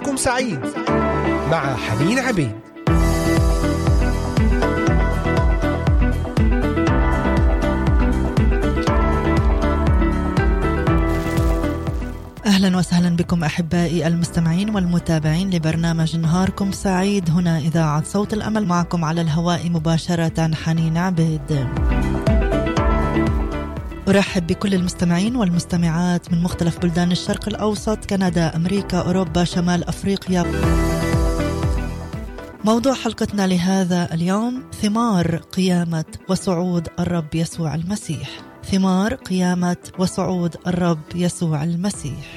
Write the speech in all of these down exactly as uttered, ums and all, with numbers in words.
صباحكم سعيد مع حنين عبيد. أهلا وسهلا بكم أحبائي المستمعين والمتابعين لبرنامج نهاركم سعيد هنا إذاعة صوت الأمل، معكم على الهواء مباشرة حنين عبيد. أرحب بكل المستمعين والمستمعات من مختلف بلدان الشرق الأوسط، كندا، أمريكا، أوروبا، شمال أفريقيا. موضوع حلقتنا لهذا اليوم ثمار قيامة وصعود الرب يسوع المسيح. ثمار قيامة وصعود الرب يسوع المسيح.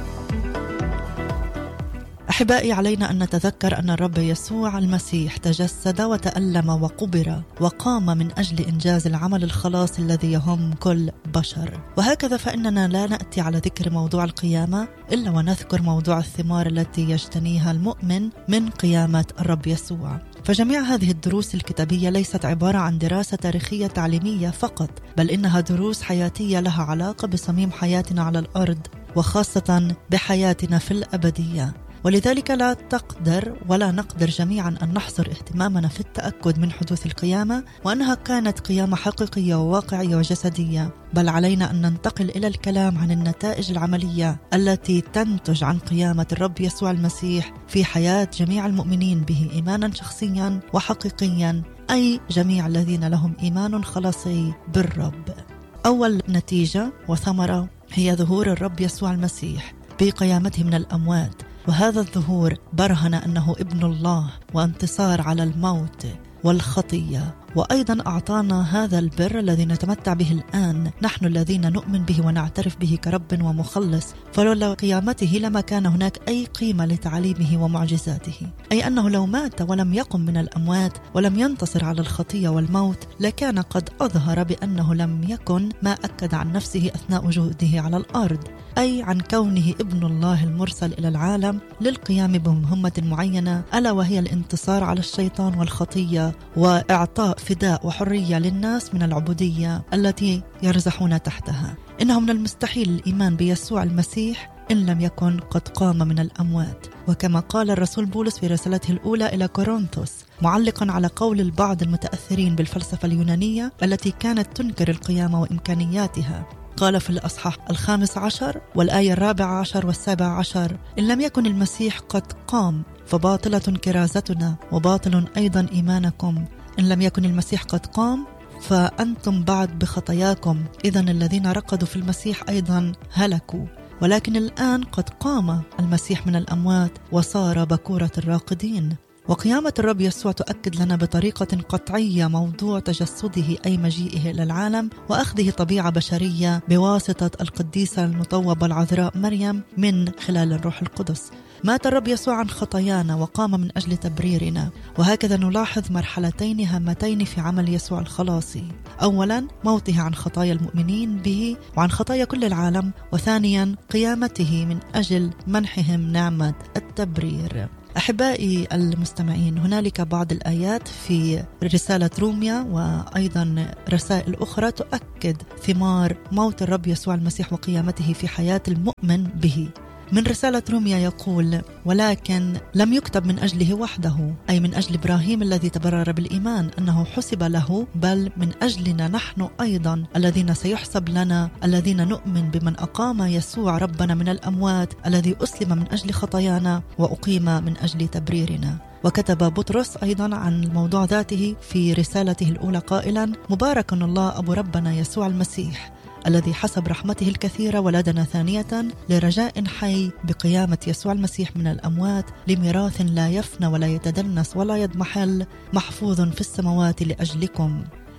أحبائي، علينا أن نتذكر أن الرب يسوع المسيح تجسد وتألم وقبر وقام من أجل إنجاز العمل الخلاص الذي يهم كل بشر، وهكذا فإننا لا نأتي على ذكر موضوع القيامة إلا ونذكر موضوع الثمار التي يجتنيها المؤمن من قيامة الرب يسوع. فجميع هذه الدروس الكتابية ليست عبارة عن دراسة تاريخية تعليمية فقط، بل إنها دروس حياتية لها علاقة بصميم حياتنا على الأرض، وخاصة بحياتنا في الأبدية. ولذلك لا تقدر ولا نقدر جميعا أن نحصر اهتمامنا في التأكد من حدوث القيامة وأنها كانت قيامة حقيقية وواقعية وجسدية، بل علينا أن ننتقل إلى الكلام عن النتائج العملية التي تنتج عن قيامة الرب يسوع المسيح في حياة جميع المؤمنين به إيمانا شخصيا وحقيقيا، أي جميع الذين لهم إيمان خلاصي بالرب. أول نتيجة وثمرة هي ظهور الرب يسوع المسيح بقيامته من الأموات، وهذا الظهور برهن أنه ابن الله وانتصار على الموت والخطية، وأيضا أعطانا هذا البر الذي نتمتع به الآن نحن الذين نؤمن به ونعترف به كرب ومخلص. فلولا قيامته لما كان هناك أي قيمة لتعاليمه ومعجزاته، أي أنه لو مات ولم يقم من الأموات ولم ينتصر على الخطية والموت لكان قد أظهر بأنه لم يكن ما أكد عن نفسه أثناء وجوده على الأرض، أي عن كونه ابن الله المرسل إلى العالم للقيام بمهمة معينة، ألا وهي الانتصار على الشيطان والخطية وإعطاء فداء وحرية للناس من العبودية التي يرزحون تحتها. إنه من المستحيل الإيمان بيسوع المسيح إن لم يكن قد قام من الأموات، وكما قال الرسول بولس في رسالته الأولى إلى كورنثوس معلقا على قول البعض المتأثرين بالفلسفة اليونانية التي كانت تنكر القيامة وإمكانياتها، قال في الأصحاح الخامس عشر والآية الرابع عشر والسابع عشر: إن لم يكن المسيح قد قام فباطلة كرازتنا وباطل أيضا إيمانكم. إن لم يكن المسيح قد قام فأنتم بعد بخطاياكم، إذن الذين رقدوا في المسيح أيضا هلكوا، ولكن الآن قد قام المسيح من الأموات وصار بكورة الراقدين. وقيامة الرب يسوع تؤكد لنا بطريقة قطعية موضوع تجسده، أي مجيئه إلى العالم وأخذه طبيعة بشرية بواسطة القديسة المطوبة العذراء مريم من خلال الروح القدس. مات الرب يسوع عن خطايانا وقام من أجل تبريرنا، وهكذا نلاحظ مرحلتين هامتين في عمل يسوع الخلاصي: أولا موته عن خطايا المؤمنين به وعن خطايا كل العالم، وثانيا قيامته من أجل منحهم نعمة التبرير. أحبائي المستمعين، هنالك بعض الآيات في رسالة روميا وأيضا رسائل أخرى تؤكد ثمار موت الرب يسوع المسيح وقيامته في حياة المؤمن به. من رسالة روميا يقول: ولكن لم يكتب من أجله وحده، أي من أجل إبراهيم الذي تبرر بالإيمان أنه حسب له، بل من أجلنا نحن أيضا الذين سيحسب لنا الذين نؤمن بمن أقام يسوع ربنا من الأموات، الذي أسلم من أجل خطايانا وأقيم من أجل تبريرنا. وكتب بطرس أيضا عن الموضوع ذاته في رسالته الأولى قائلا: مبارك الله أبو ربنا يسوع المسيح الذي حسب رحمته الكثيرة ولدنا ثانية لرجاء حي بقيامة يسوع المسيح من الأموات لميراث لا يفنى ولا يتدنس ولا يضمحل، محفوظ في السماوات لأجلكم.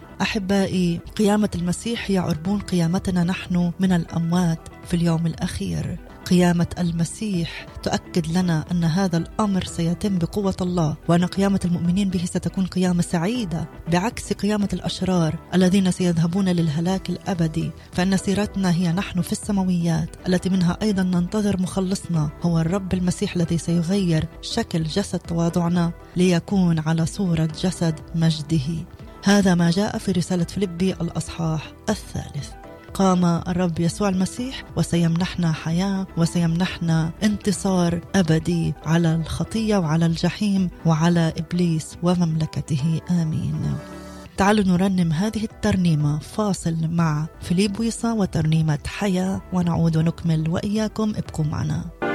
أحبائي، قيامة المسيح هي عربون قيامتنا نحن من الأموات في اليوم الأخير. قيامة المسيح تؤكد لنا أن هذا الأمر سيتم بقوة الله، وأن قيامة المؤمنين به ستكون قيامة سعيدة بعكس قيامة الأشرار الذين سيذهبون للهلاك الأبدي. فإن سيرتنا هي نحن في السماويات التي منها أيضا ننتظر مخلصنا هو الرب المسيح الذي سيغير شكل جسد تواضعنا ليكون على صورة جسد مجده. هذا ما جاء في رسالة فيليبي الأصحاح الثالث. قام الرب يسوع المسيح وسيمنحنا حياة وسيمنحنا انتصار أبدي على الخطية وعلى الجحيم وعلى إبليس ومملكته. آمين. تعالوا نرنم هذه الترنيمة فاصل مع فيليب ويصا وترنيمة حياة ونعود ونكمل وإياكم ابقوا معنا.